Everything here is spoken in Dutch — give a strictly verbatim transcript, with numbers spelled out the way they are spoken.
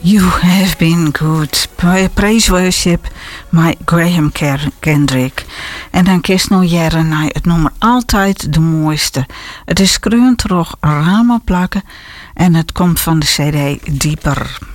You have been good. Praise worship, my Graham Kendrick. En dan kies nou jaren naar het nummer altijd de mooiste. Het is kreun terug ramen plakken en het komt van de C D Dieper.